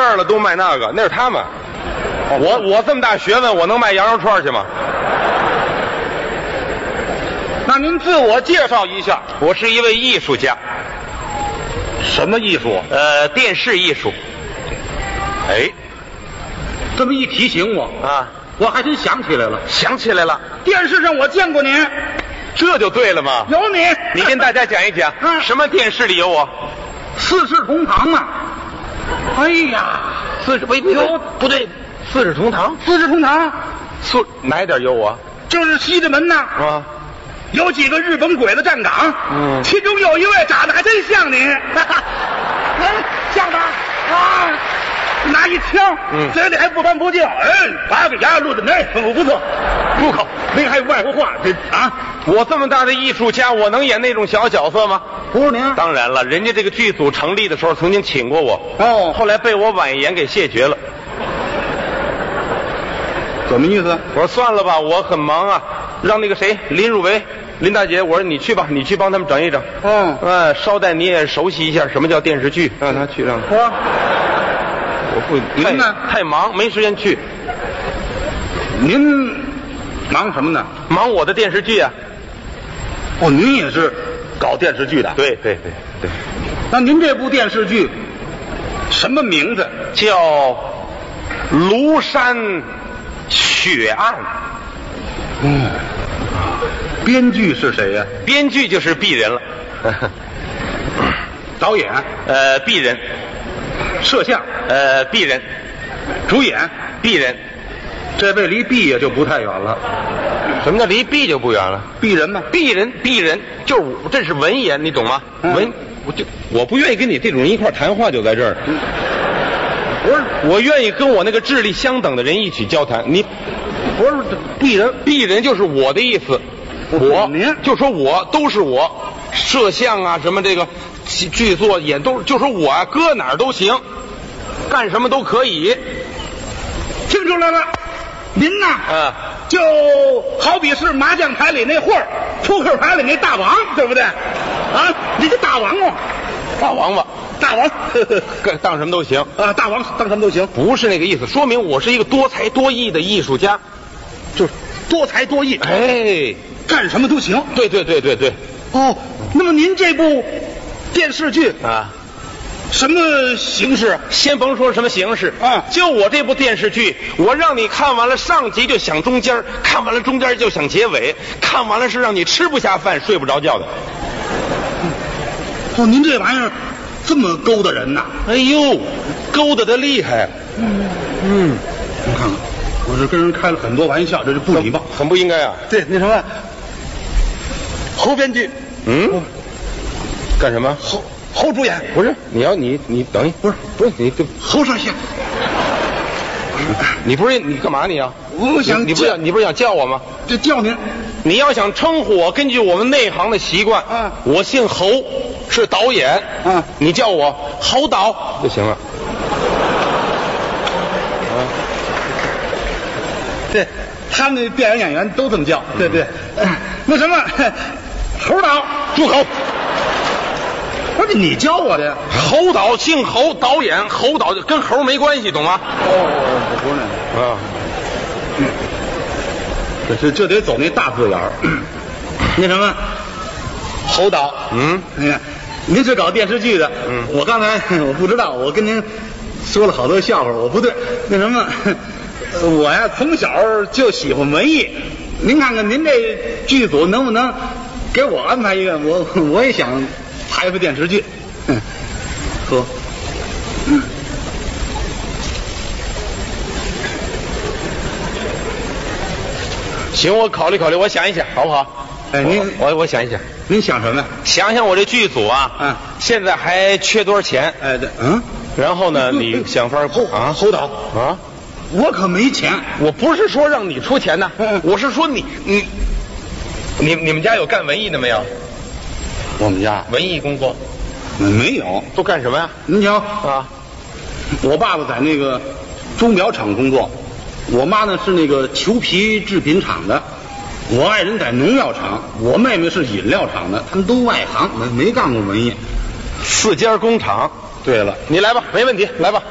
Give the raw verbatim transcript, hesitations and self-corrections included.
儿了都卖那个，那是他们。我我这么大学问，我能卖羊肉串去吗？ 那您自我介绍一下。 我是一位艺术家。 什么艺术？ 呃，电视艺术。 哎，这么一提醒我啊， 我还真想起来了。 想起来了， 电视上我见过您。 这就对了嘛。 有你， 你跟大家讲一讲， 啊、 什么电视里有我？ 四世同堂啊！哎呀， 四世不有不对，四世同堂， 四世同堂， 四哪一点有我？ 就是西直门呐。 啊。 有几个日本鬼子站岗， 嗯， 其中有一位长得还真像你，像他啊，拿一枪，嗯，嘴里还不干不净，哎，八个牙露着内，不不错，入口，那个还有外国话，这啊， 我这么大的艺术家，我能演那种小角色吗？ 不是您， 当然了，人家这个剧组成立的时候曾经请过我， 哦， 后来被我婉言给谢绝了。 怎么意思？ 我说算了吧，我很忙啊，让那个谁林汝为。林大姐，我说你去吧，你去帮他们整一整。 嗯， 哎，捎带你也熟悉一下什么叫电视剧，让他去，让他。 我， 我不， 您呢？ 太忙，没时间去。 您忙什么呢？ 忙我的电视剧啊。 哦，您也是搞电视剧的？ 对对对对。 那您这部电视剧什么名字？ 叫《庐山血案》。 嗯。编剧是谁呀、啊？ 编剧就是鄙人了。 导演呃鄙人， 摄像呃鄙人， 主演鄙人。 这位离毕业就不太远了。 什么叫离毕就不远了？ 鄙人嘛， 鄙人鄙人就是我，这是文言，你懂吗？ 嗯、 文，我就我不愿意跟你这种人一块谈话，就在这儿。 嗯、不是， 我愿意跟我那个智力相等的人一起交谈。你不是鄙人， 鄙人就是我的意思。我您就说我都是我，摄像啊什么这个剧作演都就说我啊，搁哪儿都行，干什么都可以。 听出来了，您呐， 嗯， 就好比是麻将牌里那货儿，扑克牌里那大王，对不对？啊，你这大王哦， 大王八， 大王， 干当什么都行啊，大王当什么都行， 不是那个意思，说明我是一个多才多艺的艺术家， 就是多才多艺， 哎。 干什么都行。 对对对对对。 哦，那么您这部电视剧啊， 什么形式？ 先甭说什么形式啊， 就我这部电视剧，我让你看完了上集就想中间，看完了中间就想结尾，看完了是让你吃不下饭睡不着觉的。 哦，您这玩意儿这么勾搭人呐？ 哎呦，勾搭的厉害。 嗯嗯，您看看，我是跟人开了很多玩笑，这是不礼貌， 很不应该啊。 对，那什么，侯编剧， 嗯，哦、干什么？ 侯侯主演不是？你要你你等一， 不是不是你这侯上线。 你不是你干嘛你啊？ 我想你, 你不是你不是想叫我吗？ 这叫您。 你要想称呼我，根据我们内行的习惯， 啊， 我姓侯，是导演， 啊， 你叫我侯导就行了。啊， 对，他们那电影演员都这么叫，对对。嗯、那什么，侯导， 住口！ 不是你教我的呀？ 侯导姓侯，导演侯导跟猴没关系，懂吗？ 哦，不是那个啊。 嗯这这得走那大字眼儿。那什么，侯导， 嗯， 哎呀，您是搞电视剧的， 嗯， 我刚才我不知道，我跟您说了好多笑话，我不对。那什么，我呀从小就喜欢文艺，您看看您这剧组能不能给我安排一个？我我也想拍个电视剧。嗯，喝，嗯。 行，我考虑考虑，我想一想，好不好？ 哎，您我我想一想， 您想什么呀？ 想想我这剧组啊， 嗯， 现在还缺多少钱？ 哎，对，嗯， 然后呢，你想法侯啊， 侯导啊， 我可没钱， 我不是说让你出钱呢， 嗯， 我是说你你你你们家有干文艺的没有？ 我们家文艺工作没有， 都干什么呀？ 您瞧啊， 我爸爸在那个钟表厂工作。我妈呢是那个裘皮制品厂的，我爱人在农药厂，我妹妹是饮料厂的，他们都外行，没没干过文艺。 四家工厂。 对了， 你来吧，没问题，来吧。